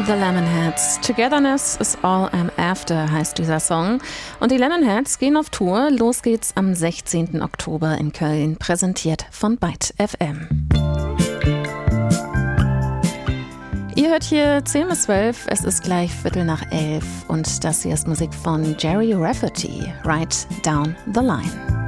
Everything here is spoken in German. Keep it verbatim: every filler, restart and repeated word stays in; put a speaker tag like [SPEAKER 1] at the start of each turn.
[SPEAKER 1] The Lemonheads. Togetherness is all I'm after heißt dieser Song. Und die Lemonheads gehen auf Tour. Los geht's am sechzehnten Oktober in Köln, präsentiert von Byte F M. Ihr hört hier zehn bis zwölf, es ist gleich Viertel nach elf und das hier ist Musik von Gerry Rafferty, Right Down the Line.